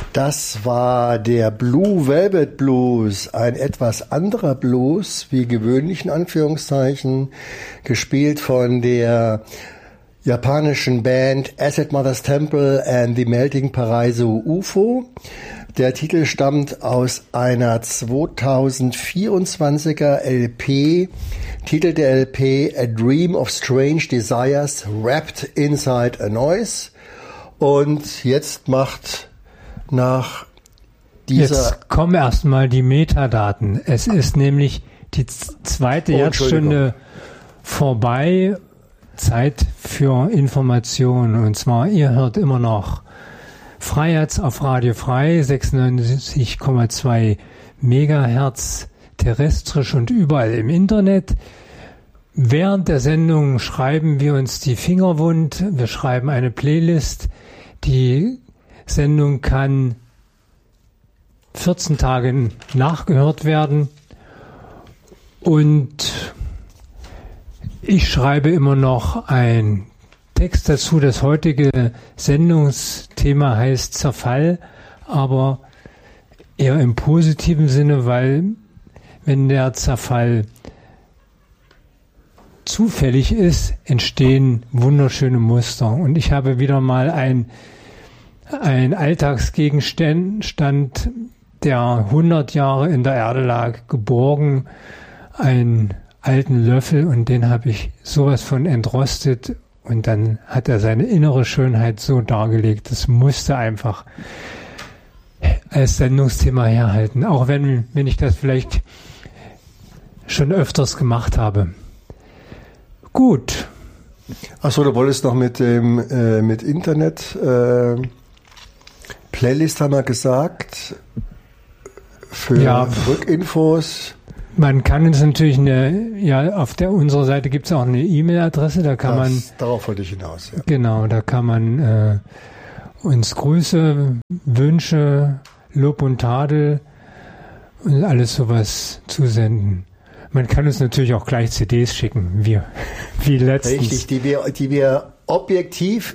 Das war der Blue Velvet Blues, ein etwas anderer Blues, wie gewöhnlich in Anführungszeichen, gespielt von der japanischen Band Acid Mother's Temple and the Melting Paraiso UFO. Der Titel stammt aus einer 2024er LP. Titel der LP A Dream of Strange Desires Wrapped Inside a Noise. Und jetzt Jetzt kommen erstmal die Metadaten. Es ist nämlich die zweite Jahresstunde vorbei. Zeit für Informationen. Und zwar, ihr hört immer noch Freiherz auf Radio Frei, 96,2 Megahertz, terrestrisch und überall im Internet. Während der Sendung schreiben wir uns die Finger wund. Wir schreiben eine Playlist. Die Sendung kann 14 Tage nachgehört werden. Und ich schreibe immer noch einen Text dazu. Das heutige Sendungsthema heißt Zerfall, aber eher im positiven Sinne, weil wenn der Zerfall zufällig ist, entstehen wunderschöne Muster. Und ich habe wieder mal ein Alltagsgegenstand, der 100 Jahre in der Erde lag, geborgen, einen alten Löffel, und den habe ich sowas von entrostet, und dann hat er seine innere Schönheit so dargelegt. Das musste einfach als Sendungsthema herhalten, auch wenn ich das vielleicht schon öfters gemacht habe. Gut. Achso, du wolltest noch mit Internet Playlist, haben wir gesagt, für Rückinfos. Man kann uns natürlich auf unserer Seite gibt es auch eine E-Mail-Adresse, da kann man. Darauf wollte ich hinaus, ja. Genau, da kann man uns Grüße, Wünsche, Lob und Tadel und alles sowas zusenden. Man kann uns natürlich auch gleich CDs schicken, wie letztens. Richtig, die wir objektiv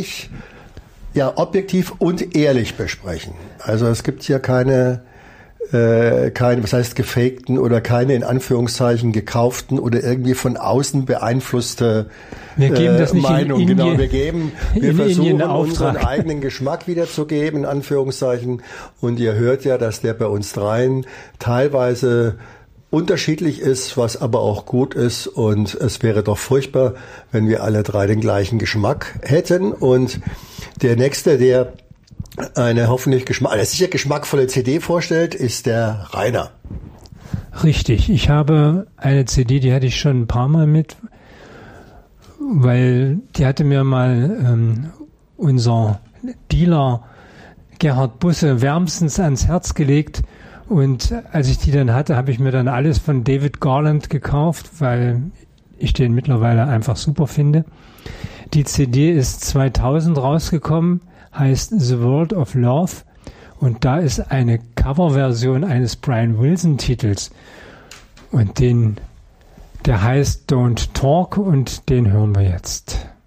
und ehrlich besprechen. Also es gibt hier keine, was heißt gefakten oder keine in Anführungszeichen gekauften oder irgendwie von außen beeinflusste Meinung. Wir versuchen unseren eigenen Geschmack wiederzugeben, in Anführungszeichen. Und ihr hört ja, dass der bei uns dreien teilweise unterschiedlich ist, was aber auch gut ist, und es wäre doch furchtbar, wenn wir alle drei den gleichen Geschmack hätten. Und der Nächste, der eine sicher geschmackvolle CD vorstellt, ist der Rainer. Richtig, ich habe eine CD, die hatte ich schon ein paar Mal mit, weil die hatte mir mal unser Dealer Gerhard Busse wärmstens ans Herz gelegt. Und als ich die dann hatte, habe ich mir dann alles von David Garland gekauft, weil ich den mittlerweile einfach super finde. Die CD ist 2000 rausgekommen, heißt The World of Love, und da ist eine Coverversion eines Brian Wilson-Titels, und der heißt Don't Talk, und den hören wir jetzt.